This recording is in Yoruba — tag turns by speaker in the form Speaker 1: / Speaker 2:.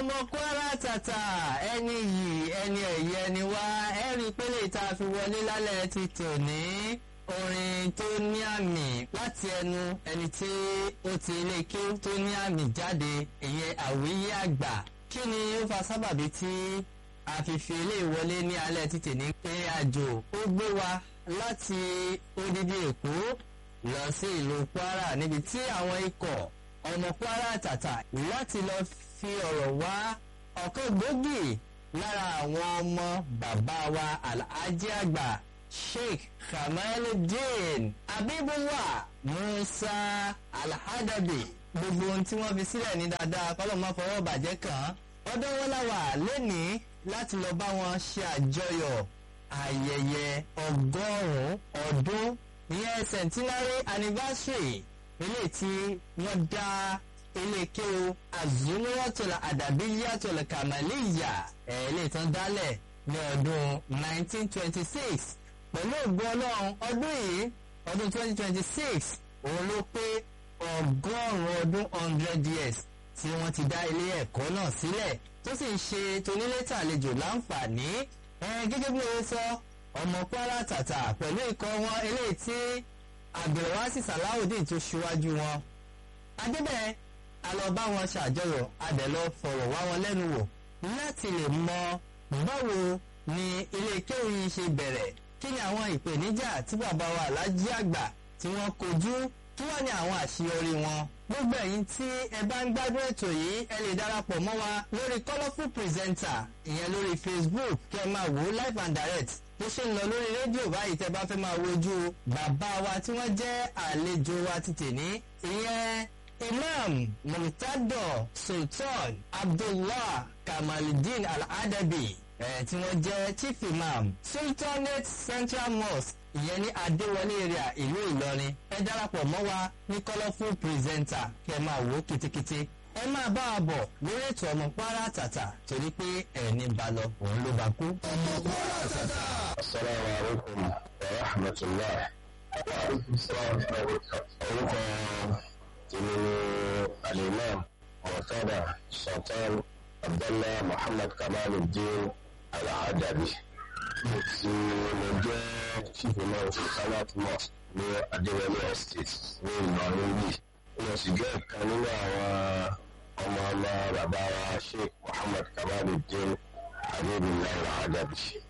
Speaker 1: ọmọ Kwara tàtà ẹni yìí ẹni ẹ̀yẹ ni wá ẹ̀rí pélé tá a fi wọlé lálẹ́ ti tòní orin tó ní àmì láti ẹnu ẹni tí ó ti ilé kí tó ní àmì jáde ìyẹn Àwíyé Àgbà. Kí ni ó fa sábàbí tí a fi fi ilé ìwọlé ní alẹ́ ti tòní? Ìrìn àjò ó gbé wa láti odidi Èkó lọ sí ìlú Kwara níbi tí àwọn ikọ̀ ọmọ Kwara tàtà láti lọ fi ọ̀rọ̀ wá ọ̀kan gbòógì lára àwọn ọmọ bàbá wa Alhaji Àgbà Sheikh Kamaluddin Habibullah Musa Al-Adabi. Gbogbo ohun tí wọ́n fi sílẹ̀ ní dáadáa kọ́lọ́ máa fọwọ́ bàjẹ́ kàn án. Ọ̀dọ̀ wọn la wà lénìí láti lọ bá wọn ṣe àjọyọ̀ ayẹyẹ 100 ọdún ìyẹn centenary anniversary ilé tí wọ́n dá ilé kéwú Az-Zumratul Adabiyyatul Kamaliyya ilé tán dálẹ̀ ní ọdún 1926 pẹ̀lú ògo Ọlọ́run ọdún yìí ọdún 2026 òun ló pé 100 ọdún 100 years tí wọ́n ti dá ilé ẹ̀kọ́ náà sílẹ̀ tó sì ń ṣe tonílétà àlejò láǹfààní gẹ́gẹ́ bí wọ́n sọ ọmọ Kwara tàtà pẹ̀lú ikọ̀ wọn eléyìí tí Abdulwasi Salawudeen tó ṣíwájú wọn. Adébẹ̀ a lọ bá wọn ṣàjọyọ̀ adẹ̀lọ fọ̀rọ̀ wá wọn lẹ́nu wò láti lè mọ báwo ni ilé kéwù yìí ṣe bẹ̀rẹ̀, kí ni àwọn ìpèníjà tí bàbá wa Alhaji Àgbà tí wọ́n kojú, kí wọ́n ní àwọn àṣeyọrí wọn. Gbogbo ẹ̀yin tí ẹ bá ń gbádùn ètò yìí ẹ lè darapọ̀ mọ́ wa lórí Colourful Presenter ìyẹn lórí Facebook kẹ́ ẹ máa wò ó live and direct bó ṣe ń lọ lórí rédíò báyìí tẹ́ bá fẹ́ máa wojú bàbá wa tí wọ́n jẹ́ àlejò wa ti tèní ìyẹn Imam Murtado Sultan Abdullah Kamaluddin Al-Adabi tí wọ́n jẹ́ Chief Imam Sultanate Central Mosque ìyẹn ní Adéwọlé area ìlú Ìlọrin. Ẹ darapọ̀ mọ́ wa ní Colourful Presenter kí ẹ máa wò ó kitikiti. Ẹ máa bá a bọ̀ lórí ètò ọmọ Kwara tàtà torí pé ẹni bá lọ òun ló bá kú.
Speaker 2: ọmọ Kwara tàtà. Assalamu alaikum wa rahmatullah. Orúkọ tèmi ni Al-Imam Murtada Sultan Abdullah Muhammad Kamaluddin Al-Adabi. Tí mo jẹ́ Chief Imam Sultanate Mosque ní Adéwọlé Estate ní Ìlọrin yìí. Mo sì jẹ́ ìkan nínú àwọn ọmọ bàbá wa Sheikh Muhammad Kamaluddin Habibullah Al-Adabi.